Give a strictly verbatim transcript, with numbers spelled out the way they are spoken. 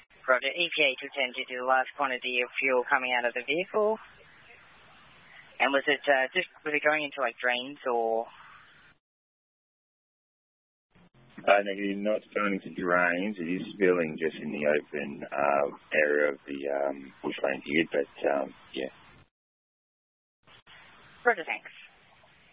Roger. E P A to attend to the large quantity of fuel coming out of the vehicle. And was it uh, just was it going into like drains or? Uh, negative, not going into drains. It is spilling just in the open uh, area of the um, bushland here, but um, yeah. Roger, thanks.